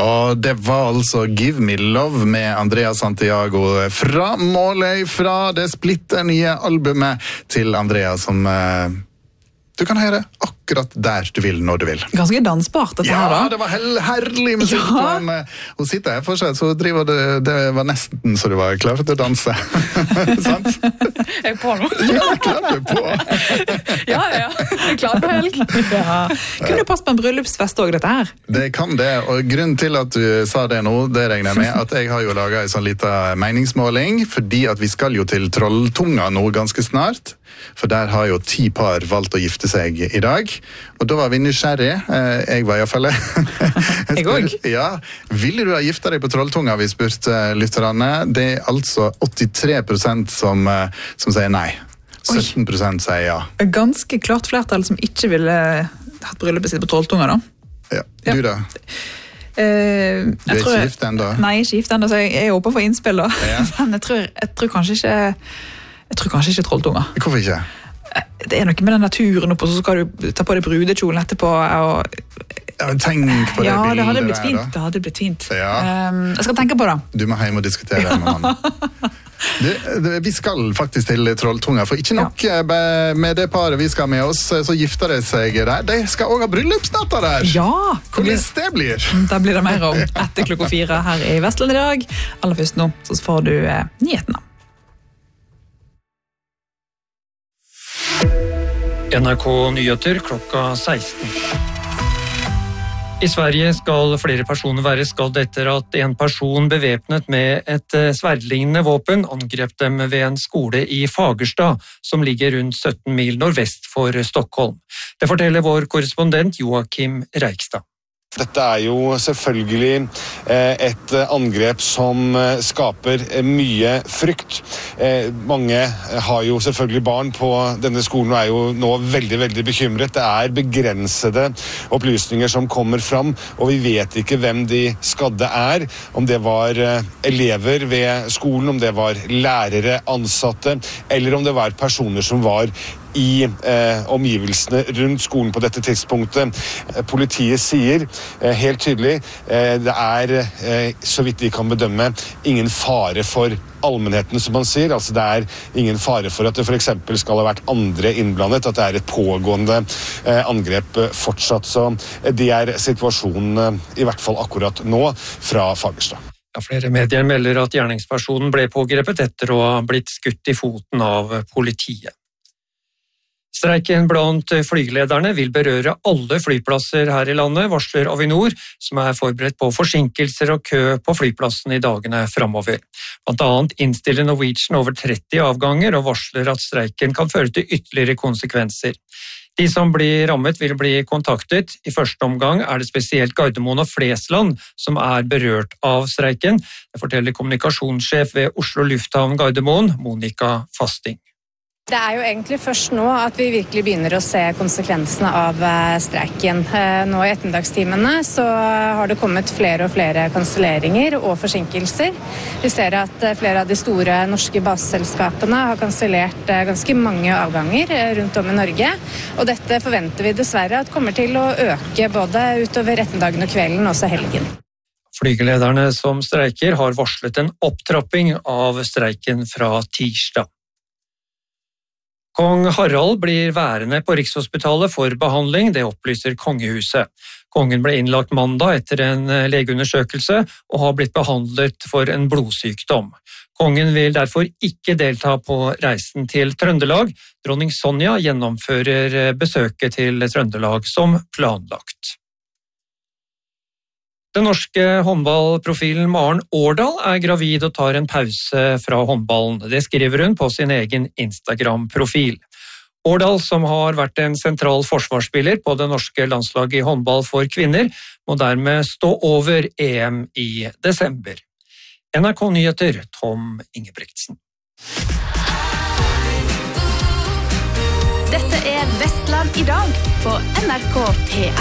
Og det var altså Give Me Love med Andrea Santiago fra Måløy, fra det splitter nye albumet til Andrea som du kan høre akkurat der du vil, når du vil. Ganske dansbart dette her da. Ja, det var herlig musikk. Ja. Hun sitter her for seg, så driver det var nesten så du var klar til å danse. Sant? Jeg på nå. Ja, klart du på. Ja, jeg er klar på helg. Ja. Kunne du passe på en bryllupsfest også, dette her? Det kan det, og grunnen til at du sa det nå, det regner jeg med, at jeg har jo laget en sånn liten meningsmåling, fordi at vi skal jo til Trolltunga nå ganske snart, for der har jo 10 par valgt å gifte seg i dag, og da var vi nysgjerrige, jeg var i hvert fall. Jeg også. Ja, ville du ha giftet deg på Trolltunga, vi spurte lytterne. Det er altså 83% som sier nei. 17% sier ja. Ganske klart flertall som ikke ville hatt bryllupet sitt på Trolltunga da. Ja, du da? Du er ikke gift enda? Nei, ikke gift enda, så jeg er åpen for innspill da. Ja. Men jeg tror kanskje ikke Trolltunga. Hvorfor ikke? Det er noe med den naturen oppe, og så skal du ta på deg brudekjolen etterpå. Ja, tenk på det bildet der. Ja, det hadde blitt fint. Ja. Jeg skal tenke på det. Du må hjem og diskutere det med mannen. Vi skal faktisk til Trolltunga, for ikke nok med det paret vi skal med oss, så gifter de seg der. De skal også ha bryllupsnatta der. Ja. Hvordan det blir? Da blir det mer om etter 4:00 her i Vestland i dag. Aller først nå, så får du nyhetene. NRK Nyheter klokka 16. I Sverige skal flere personer være skadd etter at en person bevæpnet med et sverdlignende våpen angrep dem ved en skole i Fagerstad, som ligger rundt 17 mil nordvest for Stockholm. Det forteller vår korrespondent Joakim Reikstad. Dette er jo selvfølgelig et angrep som skaper mye frykt. Mange har jo selvfølgelig barn på denne skolen og er jo nå veldig, veldig bekymret. Det er begrensede opplysninger som kommer fram, og vi vet ikke hvem de skadde er. Om det var elever ved skolen, om det var lærere, ansatte, eller om det var personer som var i omgivelsene rundt skolen på dette tidspunktet. Politiet sier helt tydelig, det er, så vidt de kan bedømme, ingen fare for allmennheten, som man sier. Altså det er ingen fare for at det for eksempel skal ha vært andre innblandet, at det er et pågående angrep fortsatt. Så det er situasjonen i hvert fall akkurat nå fra Fagerstad. Ja, flere medier melder at gjerningspersonen ble pågrepet etter å ha blitt skutt i foten av politiet. Streiken blant flygelederne vil berøre alle flyplasser her i landet, varsler Avinor, som er forberedt på forsinkelser og kø på flyplassen i dagene fremover. Blant annet innstiller Norwegian over 30 avganger og varsler at streiken kan føre til ytterligere konsekvenser. De som blir rammet vil bli kontaktet. I første omgang er det spesielt Gardermoen og Flesland som er berørt av streiken. Det forteller kommunikasjonssjef ved Oslo Lufthavn Gardermoen, Monica Fasting. Det er jo egentlig først nå at vi virkelig begynner å se konsekvensene av streiken. Nå i ettermiddagstimene så har det kommet flere og flere kanselleringer og forsinkelser. Vi ser at flere av de store norske baseselskapene har kansellert ganske mange avganger rundt om i Norge, og dette forventer vi dessverre at kommer til å øke både utover ettermiddagen og kvelden, også helgen. Flygelederne som streiker har varslet en opptrapping av streiken fra tirsdag. Kong Harald blir værende på Rikshospitalet for behandling, det opplyser kongehuset. Kongen ble innlagt mandag etter en legeundersøkelse og har blitt behandlet for en blodsykdom. Kongen vil derfor ikke delta på reisen til Trøndelag. Dronning Sonja gjennomfører besøket til Trøndelag som planlagt. Den norske håndballprofilen Maren Årdal er gravid og tar en pause fra håndballen. Det skriver hun på sin egen Instagram-profil. Årdal, som har vært en sentral forsvarsspiller på det norske landslaget i håndball for kvinner, må dermed stå over EM i desember. NRK Nyheter, Tom Ingebrigtsen. Dette er Vestland i dag på NRK P1.